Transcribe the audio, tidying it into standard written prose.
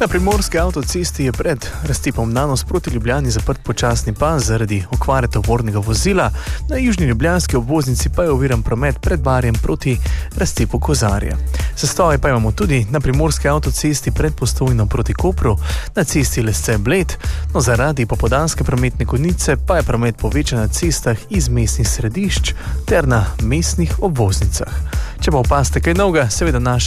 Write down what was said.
Na primorski avtocesti je pred razcepom Nanos proti Ljubljani zaprt počasni pas zaradi okvare tovornega vozila, na južni ljubljanski obvoznici pa je oviran promet pred Barjem proti razcepu Kozarje. Zastoje pa imamo tudi na primorski avtocesti pred Postojno proti Kopru, na cesti Lesce-Bled, no zaradi popoldanske prometne konice pa je promet povečan na cestah iz mestnih središč ter na mestnih obvoznicah. Če pa opazite kaj novega, seveda naš